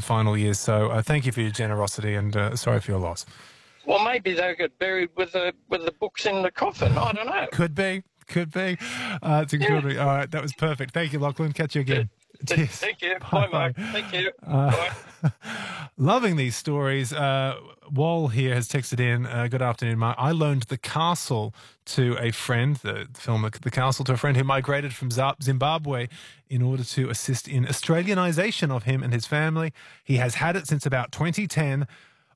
final years. So thank you for your generosity, and sorry for your loss. Well, maybe they'll get buried with the books in the coffin. I don't know. Could be. It's extraordinary. All right, that was perfect. Thank you, Lachlan. Catch you again. Cheers. Thank you. Bye, Mark. Thank you. Bye. Loving these stories. Wal here has texted in, good afternoon, Mark. I loaned The Castle to a friend, the film The Castle, to a friend who migrated from Zimbabwe in order to assist in Australianisation of him and his family. He has had it since about 2010.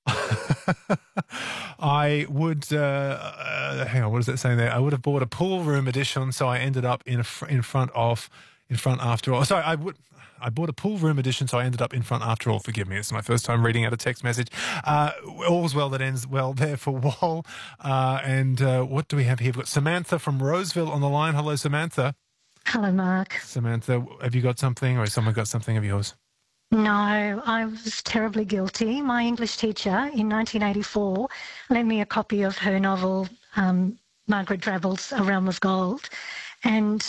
I would, hang on, what is it saying there? I would have bought a pool room edition, so I ended up in front after all. Sorry, I bought a pool room edition, so I ended up in front after all. Forgive me, it's my first time reading out a text message. All's well that ends well there for Wal. And what do we have here? We've got Samantha from Roseville on the line. Hello, Samantha. Hello, Mark. Samantha, have you got something, or has someone got something of yours? No, I was terribly guilty. My English teacher in 1984 lent me a copy of her novel, Margaret Drabble's A Realm of Gold. And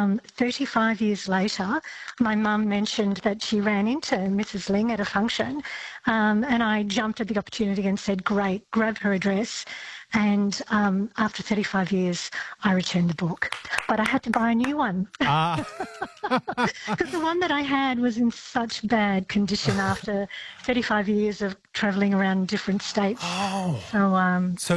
35 years later, my mum mentioned that she ran into Mrs. Ling at a function, and I jumped at the opportunity and said, great, grab her address. And after 35 years, I returned the book. But I had to buy a new one. Because the one that I had was in such bad condition after 35 years of travelling around different states. Oh. So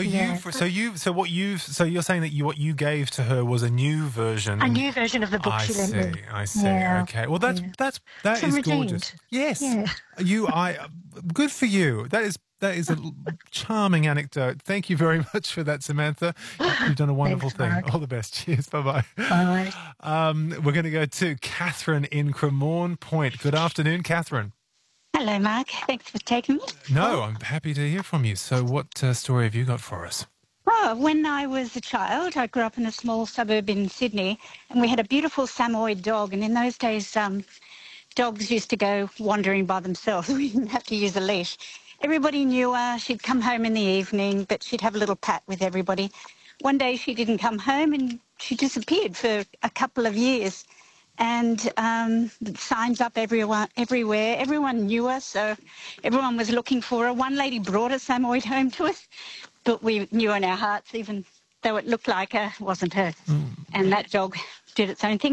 you're saying that what you gave to her was a new version. A new version of the book she lent me. I see. Yeah. Okay. Well, that is gorgeous. Yes. Yeah. Good for you. That is a charming anecdote. Thank you very much for that, Samantha. You've done a wonderful thing. Mark. All the best. Cheers. Bye-bye. Bye. We're going to go to Catherine in Cremorne Point. Good afternoon, Catherine. Hello, Mark. Thanks for taking me. No, I'm happy to hear from you. So what story have you got for us? Well, when I was a child, I grew up in a small suburb in Sydney, and we had a beautiful Samoyed dog. And in those days, dogs used to go wandering by themselves. We didn't have to use a leash. Everybody knew her. She'd come home in the evening, but she'd have a little pat with everybody. One day she didn't come home and she disappeared for a couple of years. And signs up everywhere. Everyone knew her, so everyone was looking for her. One lady brought a Samoyed home to us, but we knew in our hearts, even though it looked like her, it wasn't her. And that dog did its own thing.